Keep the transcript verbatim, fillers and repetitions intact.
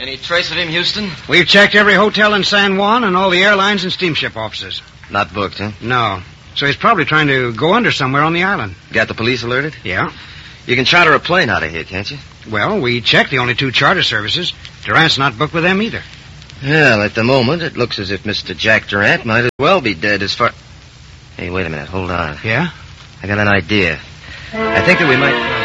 Any trace of him, Houston? We've checked every hotel in San Juan and all the airlines and steamship offices. Not booked, huh? No. So he's probably trying to go under somewhere on the island. Got the police alerted? Yeah. You can charter a plane out of here, can't you? Well, we checked the only two charter services. Durant's not booked with them either. Well, at the moment, it looks as if Mister Jack Durant might as well be dead as far... Hey, wait a minute. Hold on. Yeah? I got an idea. I think that we might...